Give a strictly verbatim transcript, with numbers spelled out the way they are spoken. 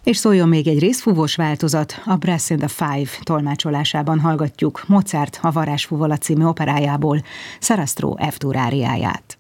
És szóljon még egy részfúvós változat, a Brass in the Five tolmácsolásában hallgatjuk Mozart a Varázsfuvola című operájából Sarastro F-dur áriáját.